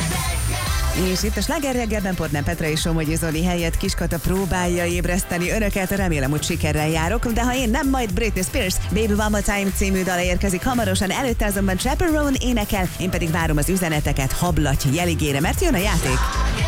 És itt a Sláger reggelben Portner Petra és Somogyi Zoli helyett Kiskata próbálja ébreszteni önöket, remélem, hogy sikerrel járok, de ha én nem, majd Britney Spears Baby One More Time című dala érkezik hamarosan, előtte azonban Chaperone énekel, én pedig várom az üzeneteket Hablaty Jeligére, mert jön a játék.